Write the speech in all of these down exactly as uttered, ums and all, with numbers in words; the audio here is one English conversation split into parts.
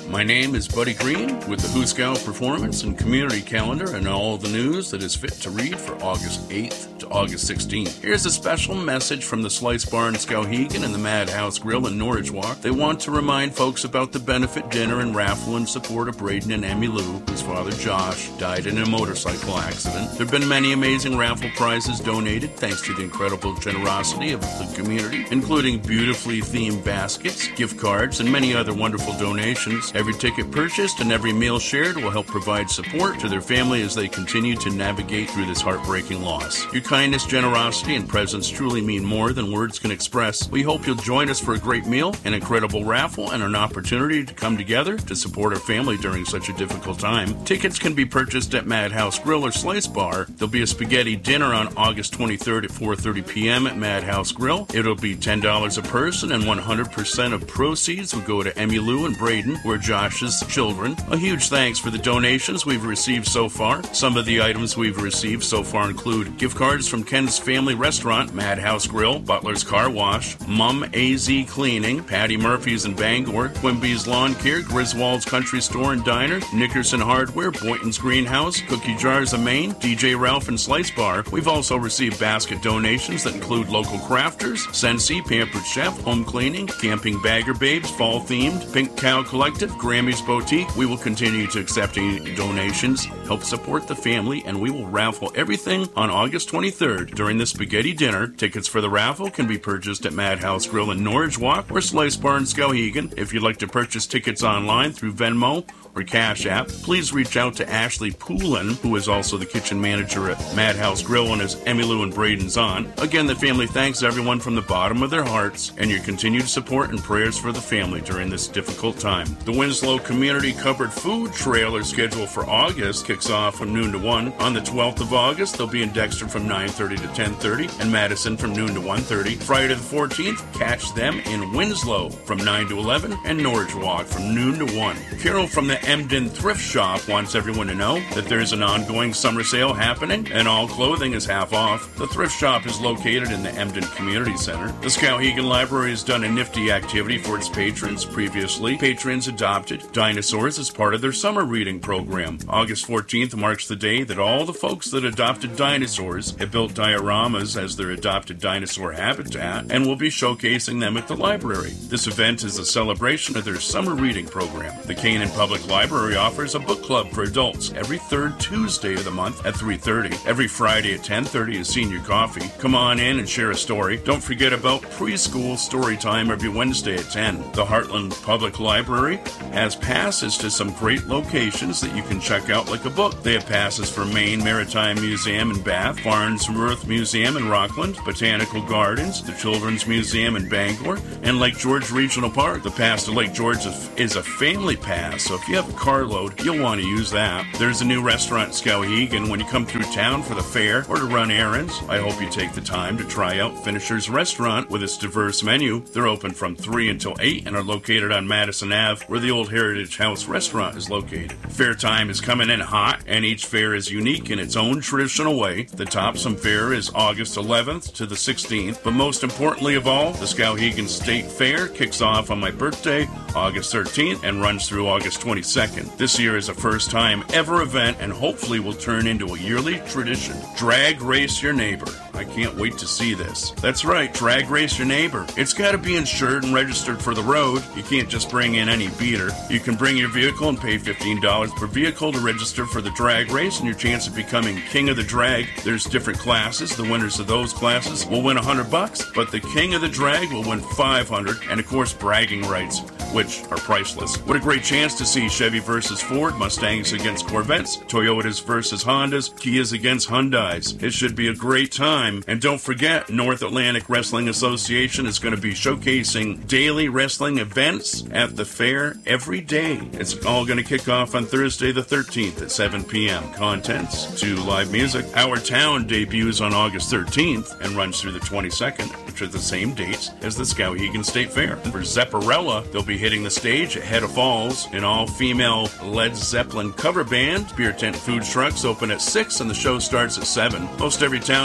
My name is Buddy Green with the Hooskow Performance and Community Calendar and all the news that is fit to read for August eighth to August sixteenth. Here's a special message from the Slice Bar in Skowhegan and the Madhouse Grill in Norwich Walk. They want to remind folks about the benefit dinner and raffle in support of Braden and Emmy Lou, whose father Josh died in a motorcycle accident. There have been many amazing raffle prizes donated thanks to the incredible generosity of the community, including beautifully themed baskets, gift cards, and many other wonderful donations. Every ticket purchased and every meal shared will help provide support to their family as they continue to navigate through this heartbreaking loss. Your kindness, generosity, and presence truly mean more than words can express. We hope you'll join us for a great meal, an incredible raffle, and an opportunity to come together to support our family during such a difficult time. Tickets can be purchased at Madhouse Grill or Slice Bar. There'll be a spaghetti dinner on August twenty-third at four thirty p.m. at Madhouse Grill. It'll be ten dollars a person, and one hundred percent of proceeds will go to Emmy Lou and Braden, who are Josh's children. A huge thanks for the donations we've received so far. Some of the items we've received so far include gift cards from Ken's Family Restaurant, Madhouse Grill, Butler's Car Wash, Mum A Z Cleaning, Patty Murphy's in Bangor, Quimby's Lawn Care, Griswold's Country Store and Diner, Nickerson Hardware, Boynton's Greenhouse, Cookie Jars of Maine, D J Ralph and Slice Bar. We've also received basket donations that include local crafters, Sensi, Pampered Chef, Home Cleaning, Camping Bagger Babes, Fall Themed, Pink Cow Collective, Grammy's Boutique. We will continue to accept any donations, help support the family, and we will raffle everything on August twenty-third during the spaghetti dinner. Tickets for the raffle can be purchased at Madhouse Grill in Norwich Walk or Slice Bar in Skowhegan. If you'd like to purchase tickets online through Venmo or Cash App, please reach out to Ashley Poulin, who is also the kitchen manager at Madhouse Grill and is Emmy Lou and Braden's aunt. Again, the family thanks everyone from the bottom of their hearts and your continued support and prayers for the family during this difficult time. The Winslow Community Cupboard Food Trailer scheduled for August kicks off from noon to one. On the twelfth of August, they'll be in Dexter from nine thirty to ten thirty and Madison from noon to one thirty. Friday the fourteenth, catch them in Winslow from nine to eleven and Norwich Walk from noon to one. Carol from the Emden Thrift Shop wants everyone to know that there's an ongoing summer sale happening and all clothing is half off. The thrift shop is located in the Emden Community Center. The Skowhegan Library has done a nifty activity for its patrons previously. Patrons adopted dinosaurs as part of their summer reading program. August fourteenth marks the day that all the folks that adopted dinosaurs have built dioramas as their adopted dinosaur habitat and will be showcasing them at the library. This event is a celebration of their summer reading program. The Canaan Public Library offers a book club for adults every third Tuesday of the month at three thirty. Every Friday at ten thirty is senior coffee. Come on in and share a story. Don't forget about preschool story time every Wednesday at ten. The Heartland Public Library has passes to some great locations that you can check out like a book. They have passes for Maine Maritime Museum in Bath, Farnsworth Museum in Rockland, Botanical Gardens, the Children's Museum in Bangor, and Lake George Regional Park. The pass to Lake George is a family pass, so if you have a carload, you'll want to use that. There's a new restaurant in Skowhegan when you come through town for the fair or to run errands. I hope you take the time to try out Finisher's Restaurant with its diverse menu. They're open from three until eight and are located on Madison Avenue, where the old Heritage House restaurant is located. Fair time is coming in hot, and each fair is unique in its own traditional way. The Topsom Fair is August eleventh to the sixteenth, but most importantly of all, the Skowhegan State Fair kicks off on my birthday, August thirteenth, and runs through August twenty-second. This year is a first-time ever event and hopefully will turn into a yearly tradition. Drag race your neighbor. I can't wait to see this. That's right, drag race your neighbor. It's got to be insured and registered for the road. You can't just bring in any beater. You can bring your vehicle and pay fifteen dollars per vehicle to register for the drag race and your chance of becoming king of the drag. There's different classes. The winners of those classes will win one hundred bucks, but the king of the drag will win five hundred, and of course bragging rights, which are priceless. What a great chance to see Chevy versus Ford, Mustangs against Corvettes, Toyotas versus Hondas, Kias against Hyundais. It should be a great time. And don't forget, North Atlantic Wrestling Association is going to be showcasing daily wrestling events at the fair every day. It's all going to kick off on Thursday the thirteenth at seven p.m. Contents to live music. Our Town debuts on August thirteenth and runs through the twenty-second, which are the same dates as the Skowhegan State Fair. For Zepparella, they'll be hitting the stage at Hedda Falls. An all-female Led Zeppelin cover band. Beer tent food trucks open at six and the show starts at seven. Most every town has some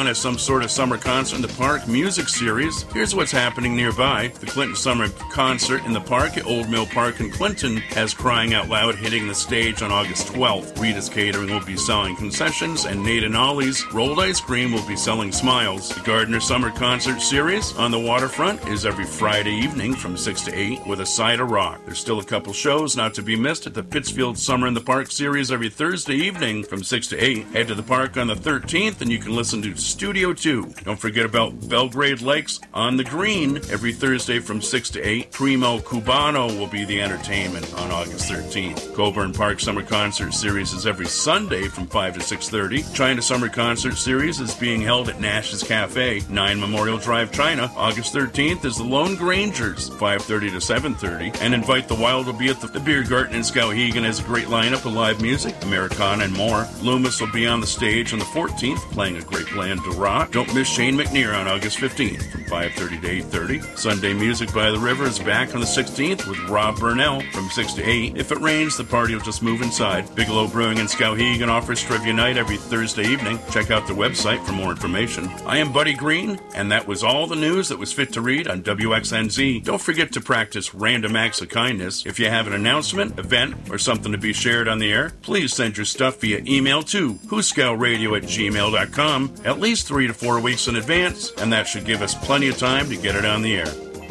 sort of summer concert in the park music series. Here's what's happening nearby. The Clinton Summer Concert in the Park at Old Mill Park in Clinton has Crying Out Loud hitting the stage on August twelfth. Rita's Catering will be selling concessions, and Nate and Ollie's Rolled Ice Cream will be selling smiles. The Gardner Summer Concert Series on the waterfront is every Friday evening from six to eight with a side of rock. There's still a couple shows not to be missed at the Pittsfield Summer in the Park Series every Thursday evening from six to eight. Head to the park on the thirteenth and you can listen to Studio two. Don't forget about Belgrade Lakes on the Green every Thursday from six to eight. Primo Cubano will be the entertainment on August thirteenth. Coburn Park Summer Concert Series is every Sunday from five to six thirty. China Summer Concert Series is being held at Nash's Cafe, nine Memorial Drive, China. August thirteenth is the Lone Grangers, five thirty to seven thirty. And Invite the Wild will be at the, the Beer Garden in Skowhegan. Has a great lineup of live music, Americana and more. Loomis will be on the stage on the fourteenth, playing a great band to rock. Don't miss Shane McNear on August fifteenth from five thirty to eight thirty. Sunday Music by the River is back on the sixteenth with Rob Burnell from six to eight. If it rains, the party will just move inside. Bigelow Brewing in Skowhegan offers trivia night every Thursday evening. Check out their website for more information. I am Buddy Green, and that was all the news that was fit to read on W X N Z. Don't forget to practice random acts of kindness. If you have an announcement, event, or something to be shared on the air, please send your stuff via email to whoscowradio at gmail dot com at least three to four weeks in advance, and that should give us plenty of time to get it on the air.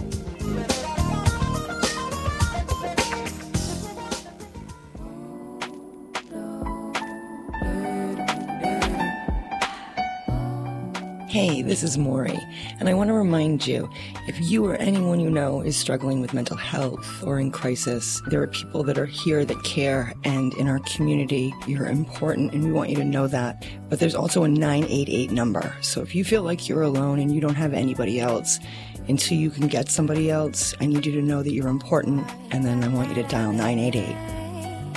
Hey, this is Maury, and I want to remind you, if you or anyone you know is struggling with mental health or in crisis, there are people that are here that care, and in our community, you're important, and we want you to know that. But there's also a nine eight eight number, so if you feel like you're alone and you don't have anybody else, until you can get somebody else, I need you to know that you're important, and then I want you to dial nine eight eight.